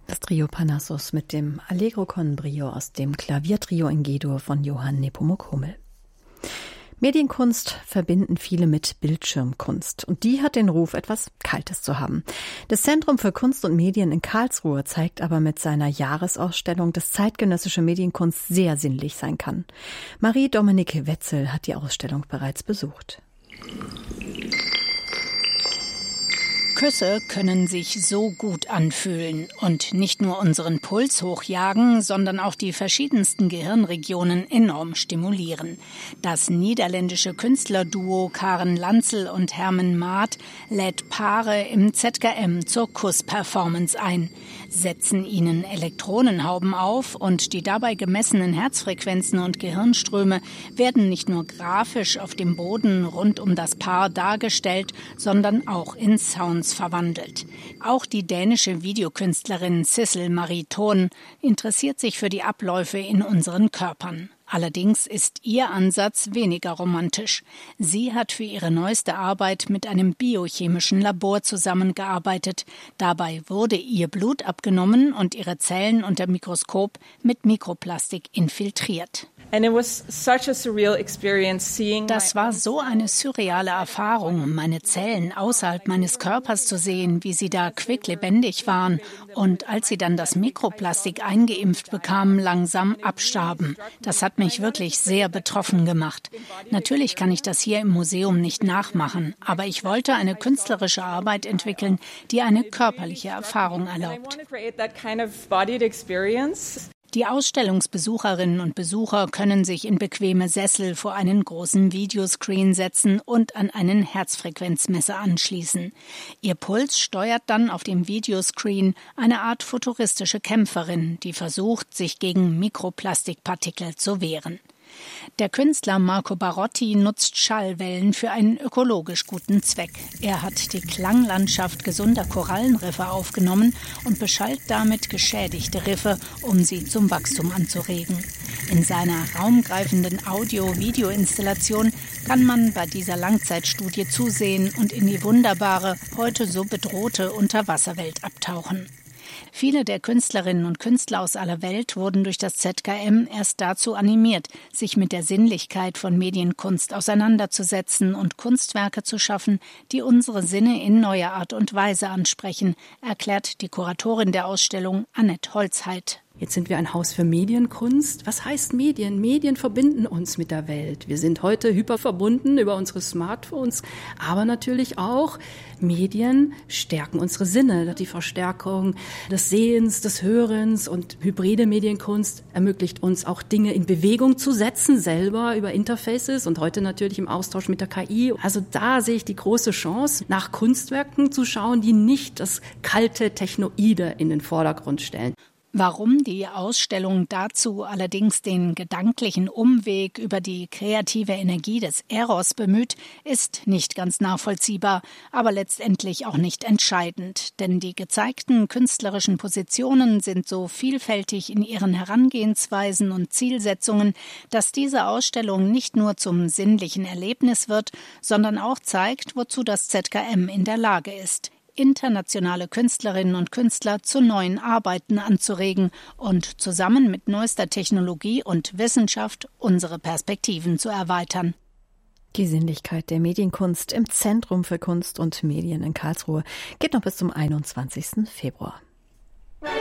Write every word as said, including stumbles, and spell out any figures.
Das Trio Parnassus mit dem Allegro con Brio aus dem Klaviertrio in G-Dur von Johann Nepomuk Hummel. Medienkunst verbinden viele mit Bildschirmkunst. Und die hat den Ruf, etwas Kaltes zu haben. Das Zentrum für Kunst und Medien in Karlsruhe zeigt aber mit seiner Jahresausstellung, dass zeitgenössische Medienkunst sehr sinnlich sein kann. Marie-Dominique Wetzel hat die Ausstellung bereits besucht. Küsse können sich so gut anfühlen und nicht nur unseren Puls hochjagen, sondern auch die verschiedensten Gehirnregionen enorm stimulieren. Das niederländische Künstlerduo Karen Lanzel und Herman Maat lädt Paare im Z K M zur Kuss-Performance ein, setzen ihnen Elektronenhauben auf und die dabei gemessenen Herzfrequenzen und Gehirnströme werden nicht nur grafisch auf dem Boden rund um das Paar dargestellt, sondern auch in Sounds verwandelt. Auch die dänische Videokünstlerin Sissel Marie Thon interessiert sich für die Abläufe in unseren Körpern. Allerdings ist ihr Ansatz weniger romantisch. Sie hat für ihre neueste Arbeit mit einem biochemischen Labor zusammengearbeitet. Dabei wurde ihr Blut abgenommen und ihre Zellen unter Mikroskop mit Mikroplastik infiltriert. Das war so eine surreale Erfahrung, meine Zellen außerhalb meines Körpers zu sehen, wie sie da quicklebendig waren und als sie dann das Mikroplastik eingeimpft bekamen, langsam abstarben. Das hat mich wirklich sehr betroffen gemacht. Natürlich kann ich das hier im Museum nicht nachmachen, aber ich wollte eine künstlerische Arbeit entwickeln, die eine körperliche Erfahrung erlaubt. Die Ausstellungsbesucherinnen und Besucher können sich in bequeme Sessel vor einen großen Videoscreen setzen und an einen Herzfrequenzmesser anschließen. Ihr Puls steuert dann auf dem Videoscreen eine Art futuristische Kämpferin, die versucht, sich gegen Mikroplastikpartikel zu wehren. Der Künstler Marco Barotti nutzt Schallwellen für einen ökologisch guten Zweck. Er hat die Klanglandschaft gesunder Korallenriffe aufgenommen und beschallt damit geschädigte Riffe, um sie zum Wachstum anzuregen. In seiner raumgreifenden Audio-Video-Installation kann man bei dieser Langzeitstudie zusehen und in die wunderbare, heute so bedrohte Unterwasserwelt abtauchen. Viele der Künstlerinnen und Künstler aus aller Welt wurden durch das Z K M erst dazu animiert, sich mit der Sinnlichkeit von Medienkunst auseinanderzusetzen und Kunstwerke zu schaffen, die unsere Sinne in neuer Art und Weise ansprechen, erklärt die Kuratorin der Ausstellung Annette Holzheit. Jetzt sind wir ein Haus für Medienkunst. Was heißt Medien? Medien verbinden uns mit der Welt. Wir sind heute hyper verbunden über unsere Smartphones, aber natürlich auch Medien stärken unsere Sinne. Die Verstärkung des Sehens, des Hörens und hybride Medienkunst ermöglicht uns auch Dinge in Bewegung zu setzen, selber über Interfaces und heute natürlich im Austausch mit der K I. Also da sehe ich die große Chance, nach Kunstwerken zu schauen, die nicht das kalte Technoide in den Vordergrund stellen. Warum die Ausstellung dazu allerdings den gedanklichen Umweg über die kreative Energie des Eros bemüht, ist nicht ganz nachvollziehbar, aber letztendlich auch nicht entscheidend. Denn die gezeigten künstlerischen Positionen sind so vielfältig in ihren Herangehensweisen und Zielsetzungen, dass diese Ausstellung nicht nur zum sinnlichen Erlebnis wird, sondern auch zeigt, wozu das Z K M in der Lage ist: internationale Künstlerinnen und Künstler zu neuen Arbeiten anzuregen und zusammen mit neuester Technologie und Wissenschaft unsere Perspektiven zu erweitern. Die Sinnlichkeit der Medienkunst im Zentrum für Kunst und Medien in Karlsruhe geht noch bis zum einundzwanzigsten Februar.